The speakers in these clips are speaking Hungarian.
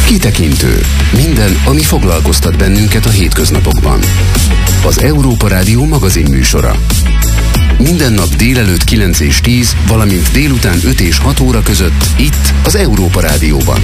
Kitekintő. Minden, ami foglalkoztat bennünket a hétköznapokban. Az Európa Rádió magazin műsora. Minden nap délelőtt 9 és 10, valamint délután 5 és 6 óra között itt az Európa Rádióban.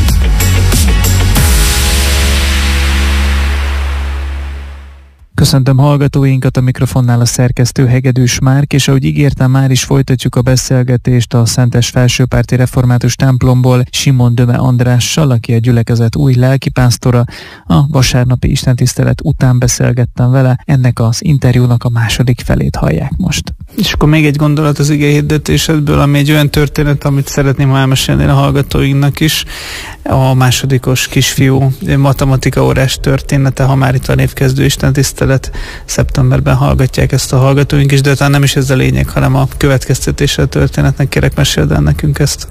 Köszöntöm hallgatóinkat, a mikrofonnál a szerkesztő Hegedűs Márk, és ahogy ígértem, már is folytatjuk a beszélgetést a Szentes Felsőpárti Református templomból Simon Döme Andrással, aki a gyülekezet új lelkipásztora. A vasárnapi istentisztelet után beszélgettem vele, ennek az interjúnak a második felét hallják most. És akkor még egy gondolat az igehirdetésedből, ami egy olyan történet, amit szeretném elmesélni a hallgatóinknak is. A másodikos kisfiú matematika órás története, ha már itt a névkezdő istentisztelet, szeptemberben hallgatják ezt a hallgatóink is, de talán nem is ez a lényeg, hanem a következtetése a történetnek. Kérek, meséld el nekünk ezt.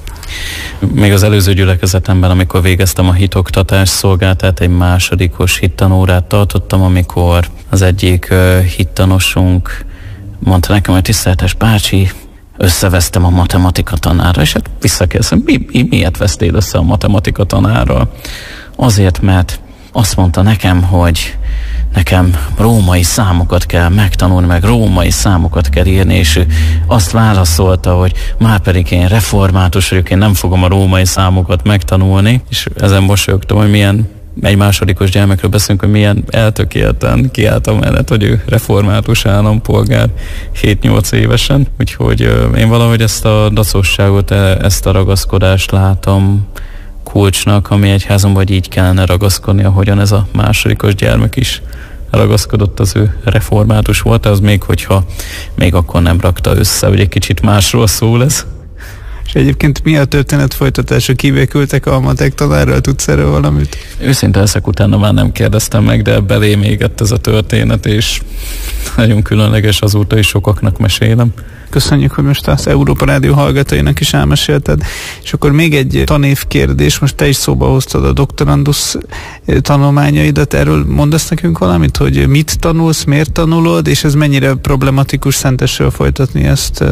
Még az előző gyülekezetemben, amikor végeztem a hitoktatás szolgáltát, egy másodikos hittanórát tartottam, amikor az egyik hittanosunk mondta nekem, hogy tiszteltes bácsi, összevesztem a matematika tanárra, és hát visszakérdeztem, miért vesztél össze a matematika tanárral? Azért, mert azt mondta nekem, hogy nekem római számokat kell megtanulni, meg római számokat kell írni, és ő azt válaszolta, hogy már pedig én református vagyok, én nem fogom a római számokat megtanulni, és ezen mosolyogtam, hogy milyen, egy másodikos gyermekről beszélünk, hogy milyen eltökélten kiálltam mellett, hogy ő református állampolgár 7-8 évesen. Úgyhogy én valahogy ezt a dacosságot, ezt a ragaszkodást látom kulcsnak, ami egyházon, vagy így kellene ragaszkodni, ahogyan ez a másodikos gyermek is ragaszkodott, az ő református volt, az még hogyha még akkor nem rakta össze, hogy egy kicsit másról szól ez. És egyébként mi a történet folytatása? Kivékültek a matek tanárral? Tudsz erről valamit? Őszinte leszek, utána már nem kérdeztem meg, de belém égett ez a történet, és nagyon különleges, azóta is sokaknak mesélem. Köszönjük, hogy most az Európa Rádió hallgatóinak is elmesélted. És akkor még egy tanévkérdés, most te is szóba hoztad a doktorandusz tanulmányaidat, erről mondasz nekünk valamit, hogy mit tanulsz, miért tanulod, és ez mennyire problematikus Szentesről folytatni ezt?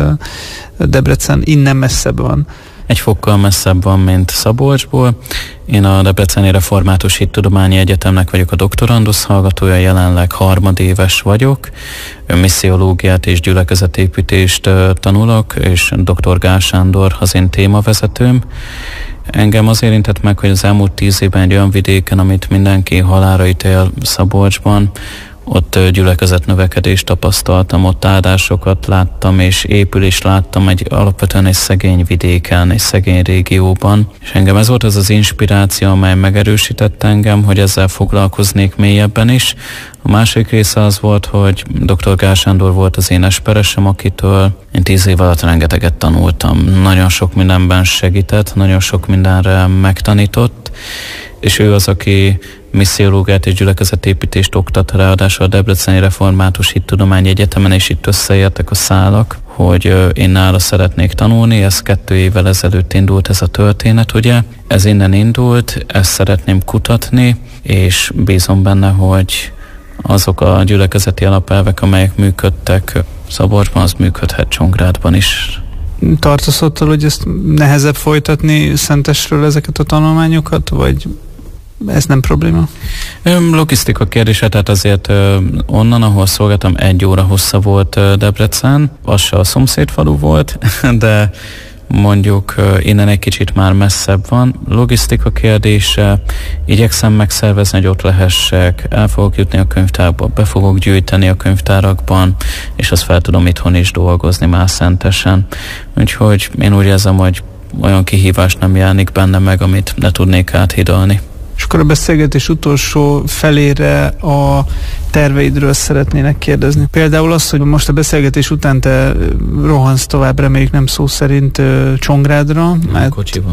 Debrecen innen messzebb van. Egy fokkal messzebb van, mint Szabolcsból. Én a Debreceni Református Hittudományi Egyetemnek vagyok a doktorandusz hallgatója, jelenleg harmadéves vagyok. Missziológiát és gyülekezetépítést tanulok, és dr. Gál Sándor az én témavezetőm. Engem az érintett meg, hogy az elmúlt 10 évben egy olyan vidéken, amit mindenki halálra ítél, Szabolcsban, ott gyülekezet növekedést tapasztaltam, ott áldásokat láttam, és épülést láttam alapvetően egy szegény vidéken, egy szegény régióban. És engem ez volt az az inspiráció, amely megerősített engem, hogy ezzel foglalkoznék mélyebben is. A másik része az volt, hogy dr. Gál Sándor volt az én esperesem, akitől én 10 év alatt rengeteget tanultam. Nagyon sok mindenben segített, nagyon sok mindenre megtanított, és ő az, aki missziológiát és gyülekezetépítést oktat, ráadásul a Debreceni Református Hittudományi Egyetemen, és itt összeértek a szálak, hogy én nála szeretnék tanulni. Ez 2 évvel ezelőtt indult ez a történet, ugye? Ez innen indult, ezt szeretném kutatni, és bízom benne, hogy azok a gyülekezeti alapelvek, amelyek működtek Szabolcsban, az működhet Csongrádban is. Tartasz attól, hogy ezt nehezebb folytatni Szentesről ezeket a tanulmányokat, vagy ez nem probléma? Logisztika kérdése, tehát azért onnan, ahol szolgáltam, 1 óra hossza volt Debrecen, az se a szomszédfalu volt, de mondjuk innen egy kicsit már messzebb van. Logisztika kérdése, igyekszem megszervezni, hogy ott lehessek, el fogok jutni a könyvtárba, be fogok gyűjteni a könyvtárakban, és azt fel tudom itthon is dolgozni már Szentesen. Úgyhogy én úgy érzem, hogy olyan kihívás nem jelenik benne meg, amit ne tudnék áthidalni. És akkor a beszélgetés utolsó felére a terveidről szeretnének kérdezni. Például az, hogy most a beszélgetés után te rohansz tovább, reméljük nem szó szerint Csongrádra. Mert kocsival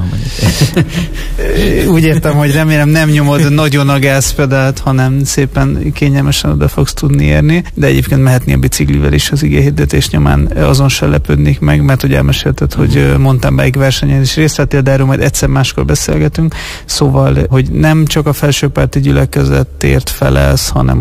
megyek. Úgy értem, hogy remélem nem nyomod nagyon a gázpedált, hanem szépen kényelmesen oda fogsz tudni érni, de egyébként mehetni a biciklivel is az igéhirdetés nyomán, azon se lepődnék meg, mert hogy elmesélted, hogy mountainbike versenyen is részt vettél, de erről majd egyszer máskor beszélgetünk. Szóval, hogy nem csak a felsőpárti gyülekezetért felelsz, hanem a Csongrád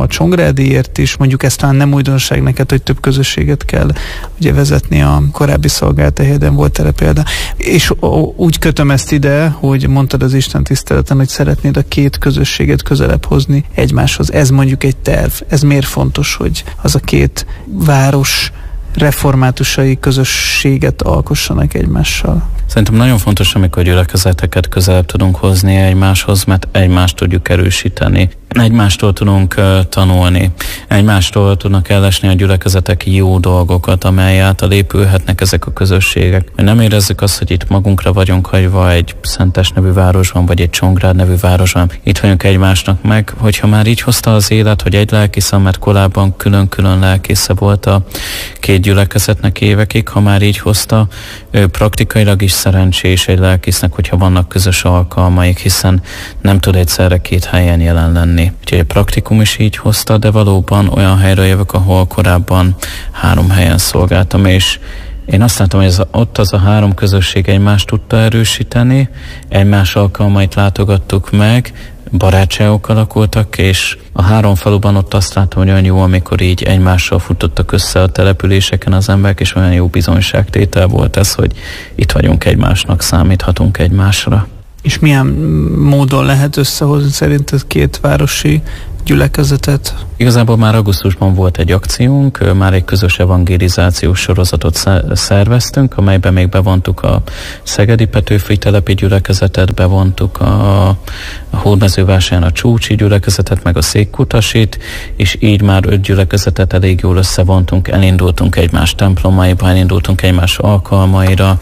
Csongrádiért is, mondjuk ezt talán nem újdonság neked, hogy több közösséget kell ugye vezetni, a korábbi szolgáltahelyen volt erre példa. És úgy kötöm ezt ide, hogy mondtad az Isten tiszteleten, hogy szeretnéd a két közösséget közelebb hozni egymáshoz. Ez mondjuk egy terv. Ez miért fontos, hogy az a két város reformátusai közösséget alkossanak egymással? Szerintem nagyon fontos, amikor gyülekezeteket közelebb tudunk hozni egymáshoz, mert egymást tudjuk erősíteni. Egymástól tudunk tanulni, egymástól tudnak ellesni a gyülekezetek jó dolgokat, amely által épülhetnek ezek a közösségek. Nem érezzük azt, hogy itt magunkra vagyunk hagyva egy Szentes nevű városban, vagy egy Csongrád nevű városban. Itt vagyunk egymásnak meg, hogyha már így hozta az élet, hogy egy lelkiszem, mert korábban külön-külön lelkésze volt a két gyülekezetnek évekig, ha már így hozta, praktikailag is szerencsés egy lelkésznek, hogyha vannak közös alkalmaik, hiszen nem tud egyszerre két helyen jelen lenni. Úgyhogy a praktikum is így hozta, de valóban olyan helyre jövök, ahol korábban 3 helyen szolgáltam, és én azt látom, hogy ott az a 3 közösség egymást tudta erősíteni, egymás alkalmait látogattuk meg, barátságok alakultak, és a 3 faluban ott azt látom, hogy olyan jó, amikor így egymással futottak össze a településeken az emberek, és olyan jó bizonyságtétel volt ez, hogy itt vagyunk egymásnak, számíthatunk egymásra. És milyen módon lehet összehozni szerinted két városi gyülekezetet? Igazából már augusztusban volt egy akciónk, már egy közös evangelizációs sorozatot szerveztünk, amelyben még bevontuk a Szegedi Petőfi telepi gyülekezetet, bevontuk a Hódmezővásárhelyen a Csúcsi gyülekezetet, meg a Székkutasit, és így már 5 gyülekezetet elég jól összevontunk, elindultunk egymás templomaiba, elindultunk egymás alkalmaira,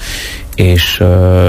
és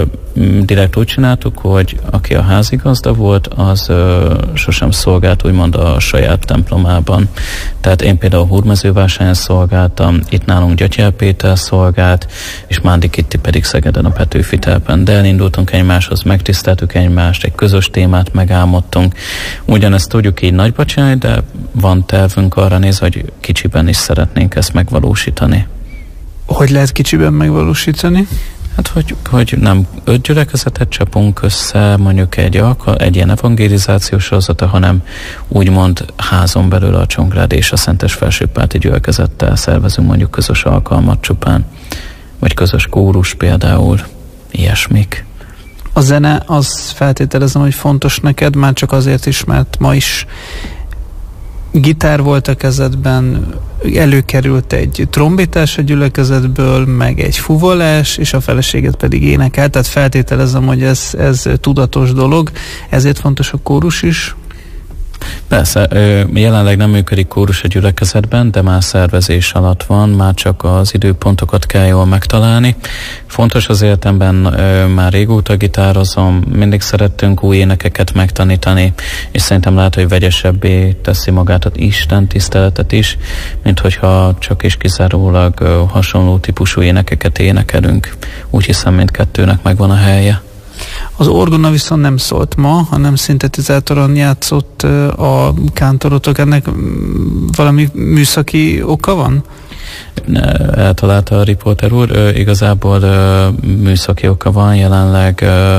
direkt úgy csináltuk, hogy aki a házigazda volt, az sosem szolgált úgymond a saját templomában. Tehát én például Hódmezővásárhelyen szolgáltam, itt nálunk Gyötyel Péter szolgált, és Mándi Kitti pedig Szegeden a Petőfi telepen. De elindultunk egymáshoz, megtiszteltük egymást, egy közös témát megálmodtunk. Ugyanezt tudjuk így nagyba csinálni, de van tervünk arra nézve, hogy kicsiben is szeretnénk ezt megvalósítani. Hogy lehet kicsiben megvalósítani? Hát, hogy nem 5 gyülekezetet csapunk össze, mondjuk egy ilyen evangelizációs sorozata, hanem úgymond házon belül a Csongrád és a Szentes Felsőpárti gyülekezettel szervezünk mondjuk közös alkalmat csupán, vagy közös kórus például, ilyesmik. A zene, az feltételezem, hogy fontos neked, már csak azért is, mert ma is gitár volt a kezedben, előkerült egy trombitás a gyülekezetből, meg egy fuvolás, és a feleséget pedig énekel, tehát feltételezem, hogy ez tudatos dolog, ezért fontos a kórus is. Persze, jelenleg nem működik kórus a gyülekezetben, de már szervezés alatt van, már csak az időpontokat kell jól megtalálni. Fontos az életemben, már régóta gitározom, mindig szerettünk új énekeket megtanítani, és szerintem lehet, hogy vegyesebbé teszi magát az Isten tiszteletet is, mint hogyha csak és kizárólag hasonló típusú énekeket énekelünk. Úgy hiszem, mindkettőnek megvan a helye. Az orgona viszont nem szólt ma, hanem szintetizátoron játszott akántorotok. Ennek valami műszaki oka van? Eltalálta a riporter úr, igazából műszaki oka van, jelenleg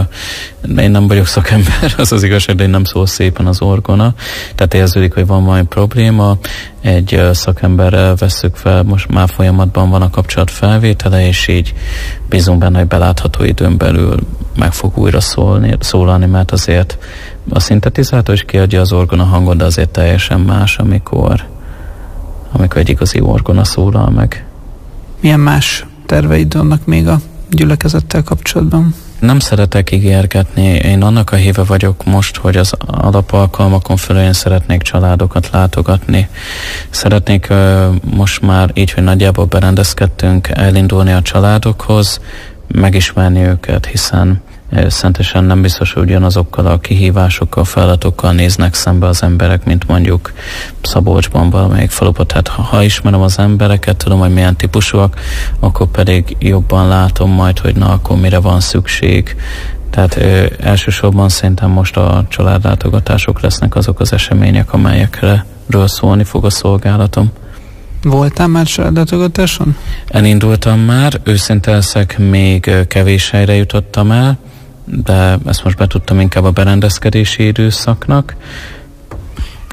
én nem vagyok szakember, az az igazság, de én nem szól szépen az orgona, tehát érződik, hogy van valami probléma, egy szakemberrel vesszük fel, most már folyamatban van a kapcsolat felvétele, és így bízunk benne, hogy belátható időn belül meg fog újra szólalni, mert azért a szintetizátor is kiadja az orgona hangot, de azért teljesen más, amikor egy igazi orgona szólal meg. Milyen más terveid vannak még a gyülekezettel kapcsolatban? Nem szeretek ígérgetni. Én annak a híve vagyok most, hogy az alapalkalmakon felül én szeretnék családokat látogatni. Szeretnék most már így, hogy nagyjából berendezkedtünk, elindulni a családokhoz, megismerni őket, hiszen szentesen nem biztos, hogy ugyanazokkal a kihívásokkal, feladatokkal néznek szembe az emberek, mint mondjuk Szabolcsban valamelyik faluban. Tehát ha ismerem az embereket, tudom, hogy milyen típusúak, akkor pedig jobban látom majd, hogy na, akkor mire van szükség. Tehát elsősorban szerintem most a családlátogatások lesznek azok az események, amelyekről szólni fog a szolgálatom. Voltál már családlátogatáson? Elindultam már, őszinte leszek, még kevés helyre jutottam el, de ezt most betudtam inkább a berendezkedési időszaknak.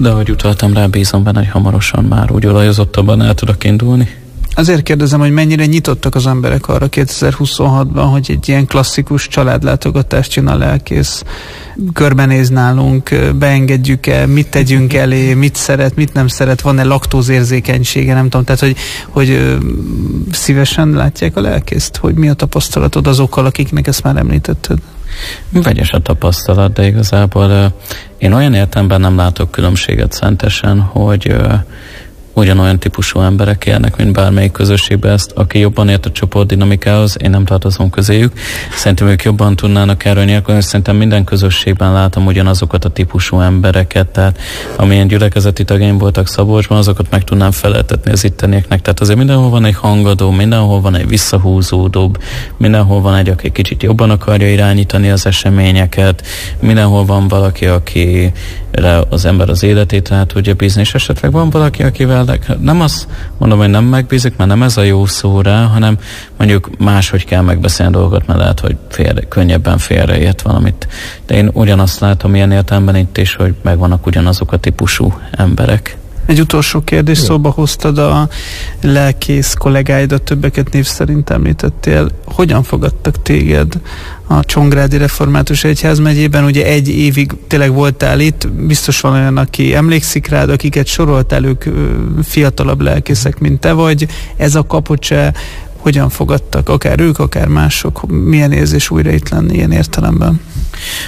De ahogy utaltam rá, bízom benne, hogy hamarosan már úgy olajozottabban el tudok indulni. Azért kérdezem, hogy mennyire nyitottak az emberek arra 2026-ban, hogy egy ilyen klasszikus családlátogatást csinál lelkész, körbenéz nálunk, beengedjük-e, mit tegyünk elé, mit szeret, mit nem szeret, van-e laktózérzékenysége, nem tudom, tehát hogy szívesen látják a lelkészt, hogy mi a tapasztalatod azokkal, akiknek ezt már említetted? Vegyes a tapasztalat, de igazából én olyan értelemben nem látok különbséget Szentesen, hogy ugyanolyan típusú emberek élnek, mint bármelyik közösségben. Ezt, aki jobban ért a csoportdinamikához, én nem tartozom közéjük. Szerintem ők jobban tudnának erről nyilatkozni, szerintem minden közösségben látom ugyanazokat a típusú embereket, tehát amilyen gyülekezeti tagjaim voltak Szabolcsban, azokat meg tudnám feleltetni az ittenieknek. Tehát azért mindenhol van egy hangadó, mindenhol van egy visszahúzódóbb, mindenhol van egy, aki kicsit jobban akarja irányítani az eseményeket, mindenhol van valaki, akire az ember az életét rá tudja bízni, és esetleg van valaki, akivel nem azt mondom, hogy nem megbízik, mert nem ez a jó szó rá, hanem mondjuk máshogy kell megbeszélni dolgokat, mert lehet, hogy könnyebben félreért valamit. De én ugyanazt látom ilyen értelemben itt is, hogy megvannak ugyanazok a típusú emberek. Egy utolsó kérdés, szóba hoztad a lelkész kollégáidat, többeket név szerint említettél. Hogyan fogadtak téged a Csongrádi Református Egyházmegyében? Ugye egy évig tényleg voltál itt, biztos van olyan, aki emlékszik rád, akiket soroltál, ők fiatalabb lelkészek, mint te vagy. Ez a Kapocse, hogyan fogadtak? Akár ők, akár mások. Milyen érzés újra itt lenni ilyen értelemben?